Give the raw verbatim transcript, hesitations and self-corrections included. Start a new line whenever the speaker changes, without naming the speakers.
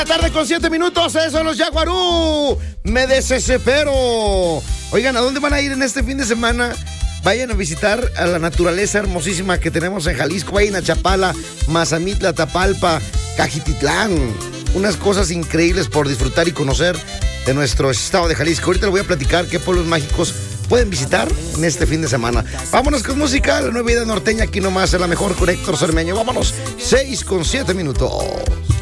La tarde con siete minutos, eso son los Yaguarú. Me desespero. Oigan, ¿a dónde van a ir en este fin de semana? Vayan a visitar a la naturaleza hermosísima que tenemos en Jalisco. Vayan a Chapala, Mazamitla, Tapalpa, Cajititlán. Unas cosas increíbles por disfrutar y conocer de nuestro estado de Jalisco. Ahorita les voy a platicar qué pueblos mágicos pueden visitar en este fin de semana. Vámonos con música, la nueva vida norteña aquí nomás, es la mejor con Héctor Cermeño. Vámonos, seis con siete minutos.